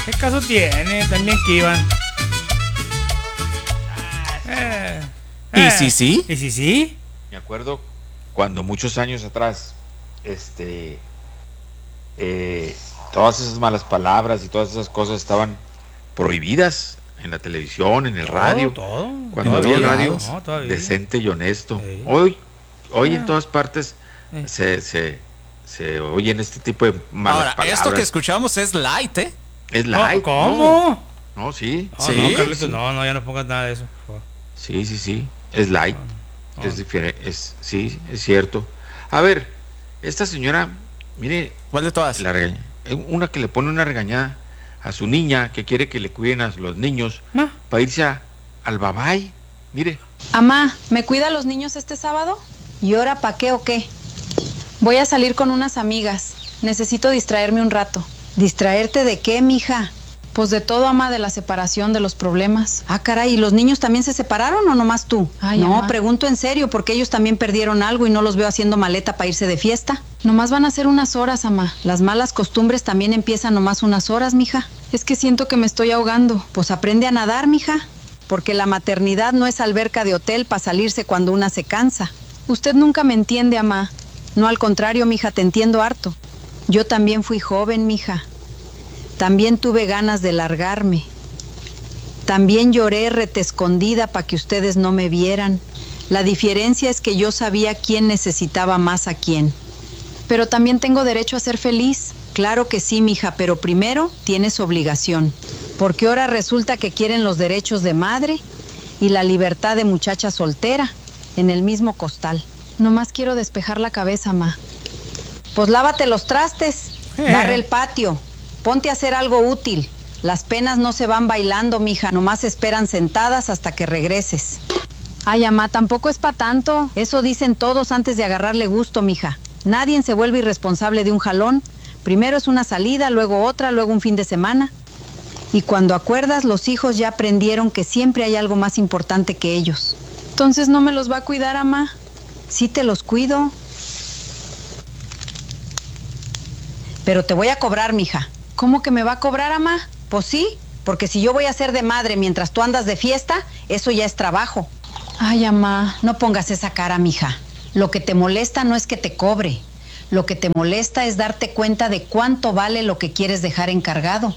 ¿Qué caso tiene? También que iban. ¿Y si sí? ¿Y si sí? Me acuerdo cuando muchos años atrás, todas esas malas palabras y todas esas cosas estaban prohibidas en la televisión, en el radio. Cuando En había el todos radio lados. No, todavía. decente y honesto. Sí. Hoy en todas partes se oyen este tipo de malas Ahora, palabras. esto que escuchamos es light, ¿eh? Es light. ¿Cómo? No, sí. No, Sí. no, Carlitos, no, ya no pongas nada de eso. Por favor. Sí. Es light. No. Es diferente. Sí, es cierto. A ver, esta señora, mire, ¿Cuál de todas? una que le pone una regañada a su niña que quiere que le cuiden a los niños Ma. para irse al babay. Mire, Amá, ¿me cuida a los niños este sábado? ¿Y ahora pa' qué o qué? Voy a salir con unas amigas. Necesito distraerme un rato. ¿Distraerte de qué, mija? Pues de todo, amá, de la separación, de los problemas. Ah, caray, ¿y los niños también se separaron o nomás tú? Ay, no, amá. pregunto en serio, porque ellos también perdieron algo y no los veo haciendo maleta para irse de fiesta. Nomás van a ser unas horas, amá. Las malas costumbres también empiezan nomás unas horas, mija. Es que siento que me estoy ahogando. Pues aprende a nadar, mija. Porque la maternidad no es alberca de hotel para salirse cuando una se cansa. Usted nunca me entiende, amá. No, al contrario, mija, te entiendo harto. Yo también fui joven, mija. También tuve ganas de largarme. También lloré rete escondida para que ustedes no me vieran. La diferencia es que yo sabía quién necesitaba más a quién. Pero también tengo derecho a ser feliz. Claro que sí, mija, pero primero tienes obligación. Porque ahora resulta que quieren los derechos de madre y la libertad de muchacha soltera en el mismo costal. Nomás quiero despejar la cabeza, ma. Pues lávate los trastes, barre el patio, ponte a hacer algo útil. Las penas no se van bailando, mija, nomás esperan sentadas hasta que regreses. Ay, amá, tampoco es pa' tanto. Eso dicen todos antes de agarrarle gusto, mija. Nadie se vuelve irresponsable de un jalón. Primero es una salida, luego otra, luego un fin de semana. Y cuando acuerdas, los hijos ya aprendieron que siempre hay algo más importante que ellos. Entonces, ¿no me los va a cuidar, amá? Sí te los cuido. Pero te voy a cobrar, mija. ¿Cómo que me va a cobrar, amá? Pues sí, porque si yo voy a ser de madre mientras tú andas de fiesta, eso ya es trabajo. Ay, amá, no pongas esa cara, mija. Lo que te molesta no es que te cobre. Lo que te molesta es darte cuenta de cuánto vale lo que quieres dejar encargado.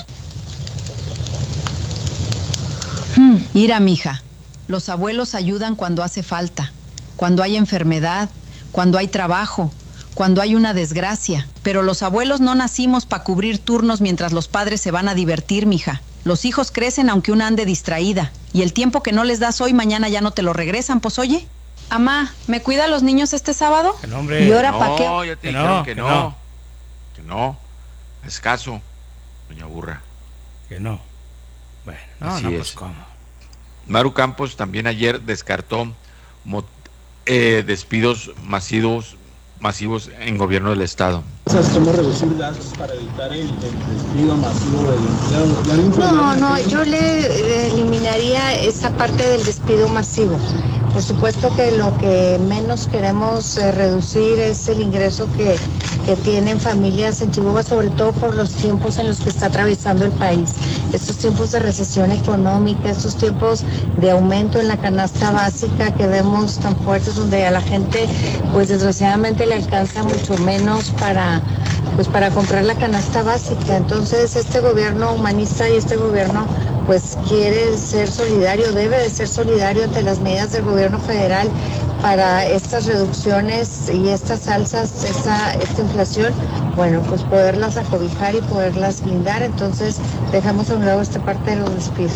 Mira, mija, los abuelos ayudan cuando hace falta, cuando hay enfermedad, cuando hay trabajo, cuando hay una desgracia. Pero los abuelos no nacimos para cubrir turnos mientras los padres se van a divertir, mija. Los hijos crecen aunque una ande distraída. Y el tiempo que no les das hoy, mañana ya no te lo regresan, pues oye. Amá, ¿me cuida a los niños este sábado? Que no, hombre. ¿Y ahora para qué? No, ya te Que dijeron no, que que no. no. Que no. Escaso, doña Burra. Que no. Bueno, no, Así no, es. pues cómo. Maru Campos también ayer descartó despidos masivos en gobierno del estado. ¿Cómo reducir gastos para evitar el despido masivo del empleado? No, yo le eliminaría esa parte del despido masivo. Por supuesto que lo que menos queremos reducir es el ingreso que tienen familias en Chihuahua, sobre todo por los tiempos en los que está atravesando el país. Estos tiempos de recesión económica, estos tiempos de aumento en la canasta básica que vemos tan fuertes, donde a la gente, pues desgraciadamente le alcanza mucho menos para comprar la canasta básica. Entonces este gobierno humanista y este gobierno pues quiere ser solidario, debe de ser solidario ante las medidas del gobierno federal para estas reducciones y estas alzas, esta inflación, bueno, pues poderlas acobijar y poderlas blindar. Entonces dejamos a un lado esta parte de los despidos.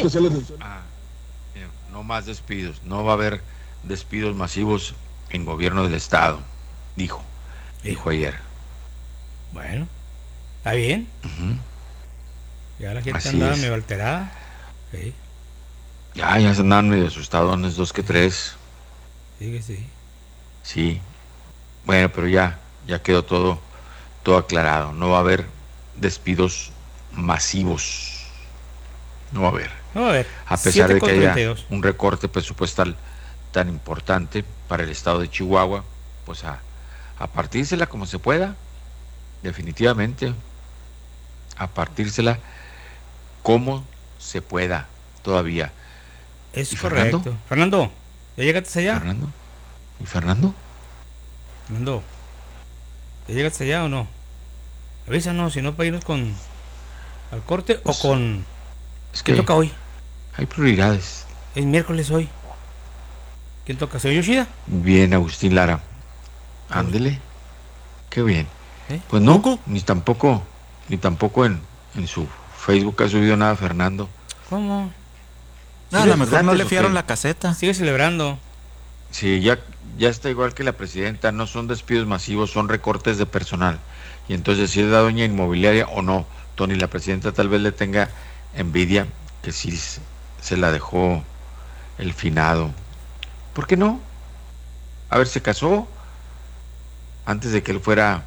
No más despidos, no va a haber despidos masivos en gobierno del estado, dijo ayer. Bueno, está bien. Ya la gente Así andaba es. medio alterada. Sí, Ya se andan medio asustadones, 2 que 3. sí que sí. Sí. Bueno, pero ya quedó todo aclarado. No va a haber despidos masivos. No va a haber. Vamos a ver. A pesar de que haya 7:32. un recorte presupuestal tan importante para el estado de Chihuahua, pues a partírsela como se pueda, definitivamente. a partírsela como se pueda todavía. Es ¿Y correcto. Fernando? Fernando, ¿ya llegaste allá? ¿Fernando? ¿Y Fernando? Fernando, ¿ya llegaste allá o no? Avísanos, si no, para irnos con al corte Pues, o con... Es ¿Quién que toca hoy? hay prioridades. Es miércoles hoy. ¿Quién toca? ¿Soy Yoshida? Bien, Agustín Lara. Ándele. Qué bien. ¿Eh? Pues no, ni tampoco en su Facebook ha subido nada Fernando. ¿Cómo? A lo mejor no gratis, le ¿o fiaron qué? la caseta. Sigue celebrando. Sí, ya está igual que la presidenta, no son despidos masivos, son recortes de personal. Y entonces si es la doña inmobiliaria o no, Tony, la presidenta tal vez le tenga envidia que sí se la dejó el finado. ¿Por qué no? A ver, se casó antes de que él fuera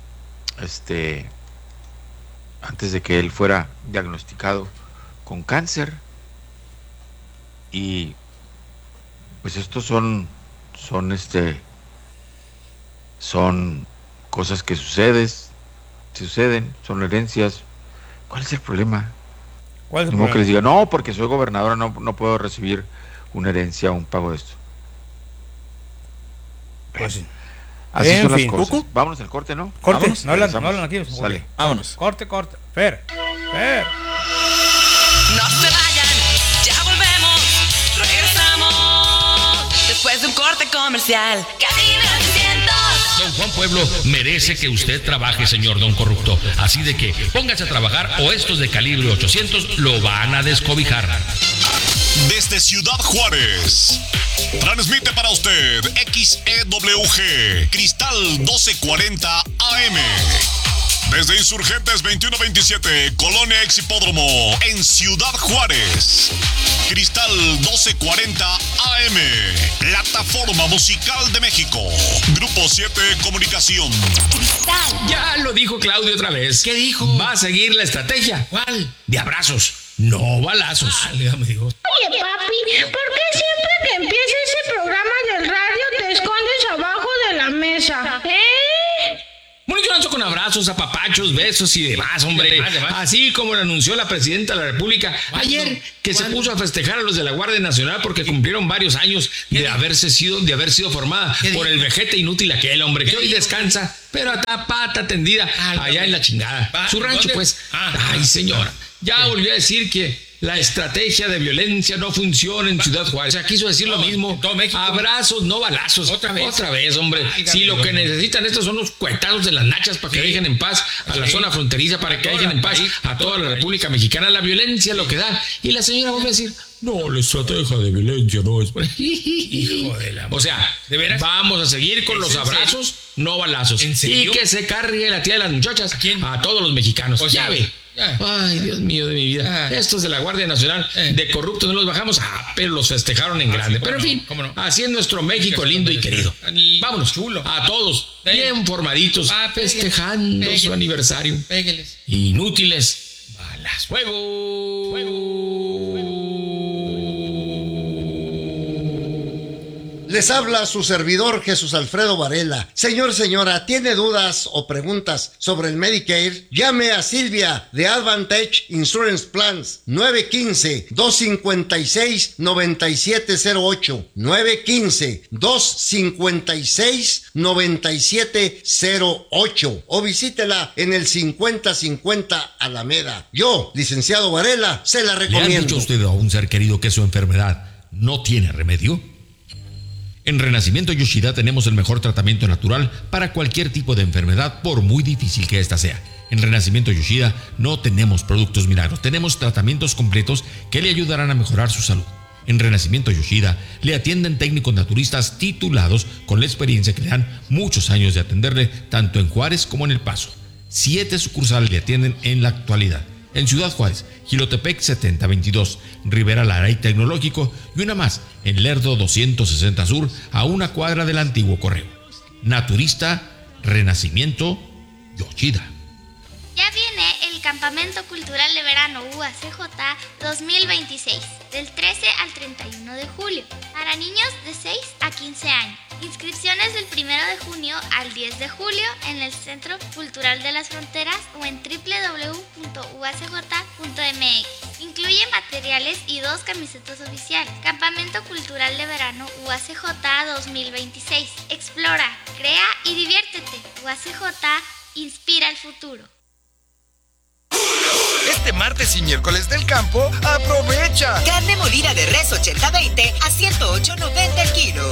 antes de que él fuera diagnosticado con cáncer. Y pues estos son cosas que suceden, son herencias. ¿Cuál es el problema? ¿Cuál es el Ni modo que les problema? diga, no, porque soy gobernadora, no puedo recibir una herencia o un pago de esto. Pues sí. Así En son las fin. cosas. Cucu. Vámonos al corte, ¿no? Corte, Vámonos, no hablan regresamos. aquí. Sale. Ok. Vámonos. Corte. Fer. No se vayan, ya volvemos, regresamos después de un corte comercial. Cabina 800. Don Juan Pueblo merece que usted trabaje, señor Don Corrupto. Así de que póngase a trabajar o estos de calibre 800 lo van a descobijar. Desde Ciudad Juárez, transmite para usted XEWG Cristal 1240 AM. Desde Insurgentes 2127, Colonia Exhipódromo, en Ciudad Juárez. Cristal 1240 AM, Plataforma Musical de México. Grupo 7 Comunicación. Ya lo dijo Claudio otra vez. ¿Qué dijo? Va a seguir la estrategia. ¿Cuál? De abrazos, no balazos. Dígame, dijo. Oye, papi, ¿por qué siempre que empieza ese programa del radio te escondes abajo de la mesa? Bueno, yo lanzo con abrazos, apapachos, besos y demás, hombre. Así como lo anunció la presidenta de la República ayer, que se puso a festejar a los de la Guardia Nacional porque cumplieron varios años de haber sido formada por el vejete inútil aquel, hombre, que hoy descansa, pero a pata tendida allá en la chingada. Su rancho, pues. Ay, señora, ya volvió a decir que la estrategia de violencia no funciona en Ciudad Juárez. O sea, quiso decir lo mismo. Abrazos, no balazos. Otra vez, hombre. Si lo que necesitan estos son los cuetazos de las nachas para que dejen en paz a la zona fronteriza, para que dejen en paz a toda la República Mexicana. La violencia lo que da. Y la señora vuelve a decir, no, la estrategia de violencia no es... Hijo de la... O sea, ¿de veras? Vamos a seguir con los abrazos, no balazos. ¿En serio? Y que se cargue la tía de las muchachas a todos los mexicanos. Ya ve. Ay, Dios mío de mi vida. Estos de la Guardia Nacional, de corruptos no los bajamos, pero los festejaron en grande. Pero en fin, así es nuestro México lindo y querido. Vámonos, a todos, bien formaditos, festejando su aniversario. Inútiles, balas, fuego. Les habla su servidor Jesús Alfredo Varela. Señor, señora, ¿tiene dudas o preguntas sobre el Medicare? Llame a Silvia de Advantage Insurance Plans 915-256-9708 915-256-9708 o visítela en el 5050 Alameda. Yo, licenciado Varela, se la recomiendo. ¿Le han dicho usted a un ser querido que su enfermedad no tiene remedio? En Renacimiento Yoshida tenemos el mejor tratamiento natural para cualquier tipo de enfermedad, por muy difícil que ésta sea. En Renacimiento Yoshida no tenemos productos milagros, tenemos tratamientos completos que le ayudarán a mejorar su salud. En Renacimiento Yoshida le atienden técnicos naturistas titulados con la experiencia que le dan muchos años de atenderle tanto en Juárez como en El Paso. 7 sucursales le atienden en la actualidad. En Ciudad Juárez, Jilotepec 7022, Rivera Lara y Tecnológico, y una más en Lerdo 260 Sur, a una cuadra del antiguo correo. Naturista, Renacimiento, Yoshida. Ya viene el Campamento Cultural de Verano UACJ 2026, del 13 al 31 de julio, para niños de 6 a 15 años. Inscripciones del 1 de junio al 10 de julio en el Centro Cultural de las Fronteras o en www.uacj.mx. Incluye materiales y 2 camisetas oficiales. Campamento Cultural de Verano UACJ 2026. Explora, crea y diviértete. UACJ inspira el futuro. Este martes y miércoles del campo, aprovecha. Carne molida de res 80-20 a 108.90 el kilo.